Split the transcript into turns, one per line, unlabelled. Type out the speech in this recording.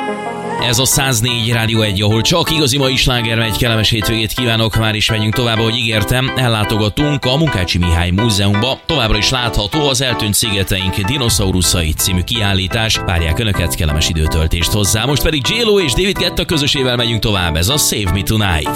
Ez a 104 Rádió 1, ahol csak igazi mai sláger megy. Kellemes hétvégét kívánok, már is megyünk tovább, ahogy ígértem. Ellátogatunk a Munkácsi Mihály Múzeumba. Továbbra is látható az Eltűnt szigeteink dinoszauruszai című kiállítás. Várják Önöket, kellemes időtöltést hozzá. Most pedig J.Lo és David Guetta közösével megyünk tovább. Ez a Save Me Tonight.